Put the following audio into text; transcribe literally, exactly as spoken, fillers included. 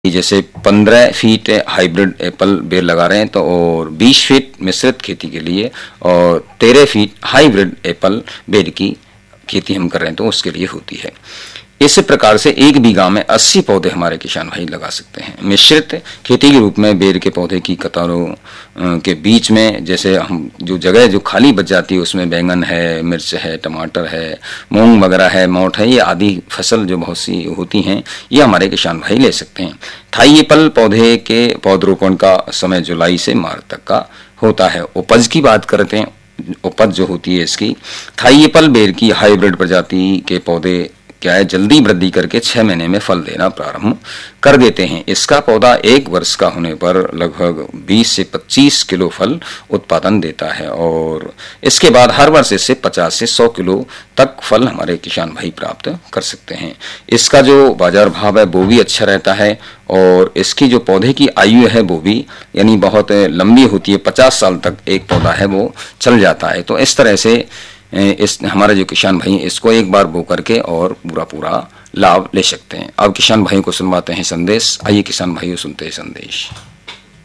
जैसे पंद्रह feet hybrid Apple बेर लगा रहे हैं तो और बीस फीट मिश्रित खेती के लिए और तेरह फीट हाइब्रिड एप्पल बेर की खेती हम कर रहे हैं तो उसके लिए होती है। इस प्रकार से एक बीघा में अस्सी पौधे हमारे किसान भाई लगा सकते हैं। मिश्रित खेती के रूप में बेर के पौधे की कतारों के बीच में जैसे हम जो जगह जो खाली बच जाती है उसमें बैंगन है, मिर्च है, टमाटर है, मूंग वगैरह है, मोठ है, ये आदि फसल जो बहुत सी होती हैं ये हमारे किसान भाई ले सकते हैं। थाई एप्पल पौधे के पौधरोपण का समय जुलाई से मार्च तक का होता है। उपज की बात करते हैं, उपज जो होती है इसकी, थाई एप्पल बेर की हाइब्रिड प्रजाति के पौधे क्या है जल्दी वृद्धि करके छह महीने में फल देना प्रारंभ कर देते हैं। इसका पौधा एक वर्ष का होने पर लगभग बीस से पच्चीस किलो फल उत्पादन देता है और इसके बाद हर वर्ष इससे पचास से सौ किलो तक फल हमारे किसान भाई प्राप्त कर सकते हैं। इसका जो बाजार भाव है वो भी अच्छा रहता है और इसकी जो पौधे की आयु है वो भी यानी बहुत लंबी होती है, पचास साल तक एक पौधा है वो चल जाता है। तो इस तरह से इस हमारे जो किसान भाई इसको एक बार बो करके और पूरा पूरा लाभ ले सकते हैं। अब किसान भाइयों को सुनवाते हैं संदेश। आइए किसान भाइयों सुनते हैं संदेश।